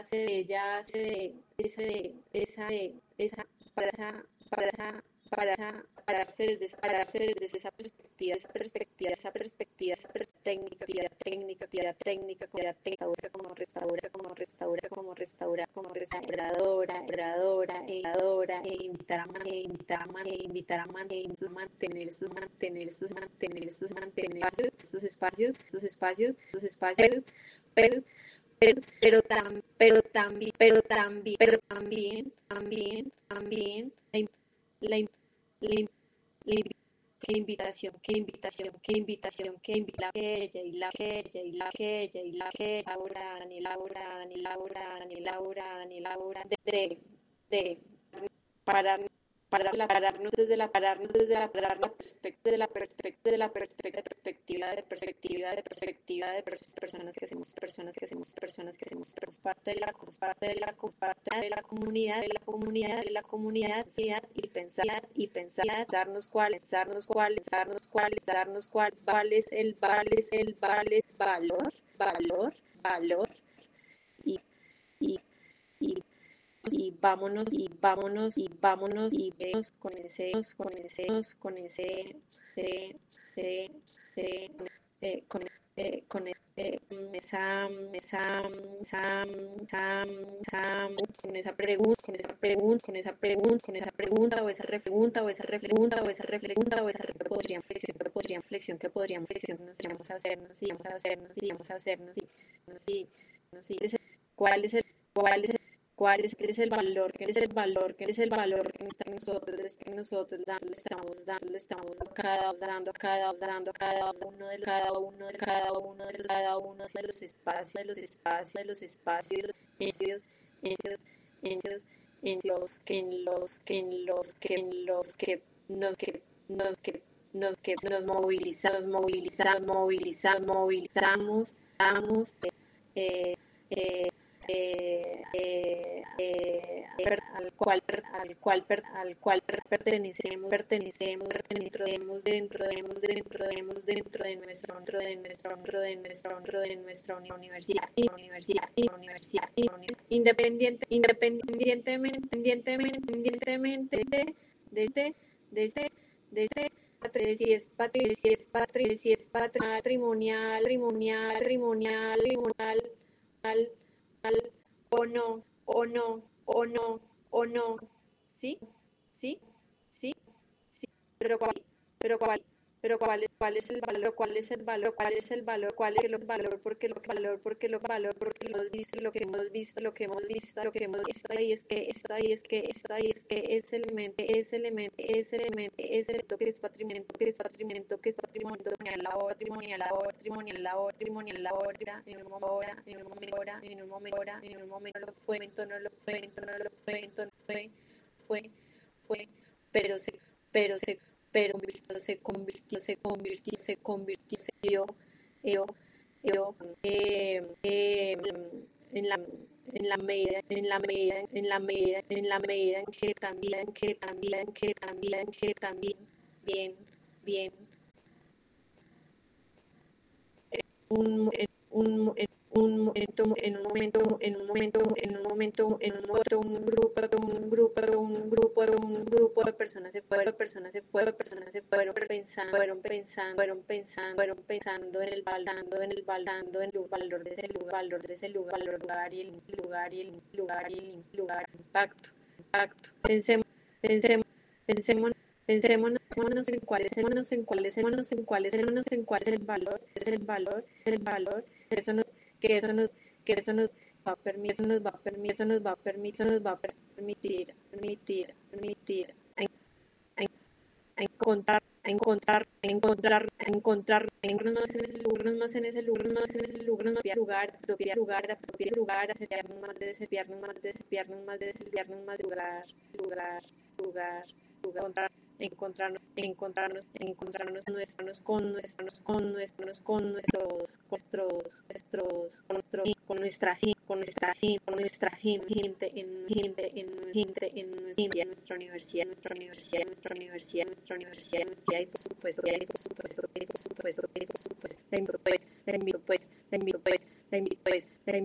ella hace de esa, de esa, pararse desde esa perspectiva, técnica, como restauradora, invitar a mantener estos espacios, pero también la, in- la, in- la in- que invita Laura, de parar, pararnos desde la perspectiva de personas que hacemos parte de la comunidad, y pensar, darnos cuál es el valor y, y, y y vemos con ese de, de, con esa pregunta o esa reflexión que podríamos hacernos y cuál es el cuál es cuál es el valor, qué es el valor que nosotros le estamos cada uno de los espacios en los que movilizamos eh, eh, al cual pertenecemos dentro de nuestra universidad, independientemente de este si es patrimonial, al, o no, sí, sí, sí, sí, pero cuál es el valor, porque lo hemos visto, ahí es que ese elemento que es patrimonio, en un momento no lo fue, pero pero se, se convirtió eh, en la en que también bien bien un, en un grupo de personas fueron pensando en el valor de ese lugar y el impacto. Pensemos en cuál es el valor, eso nos, que eso nos va a permitir en nuestra universidad y por supuesto,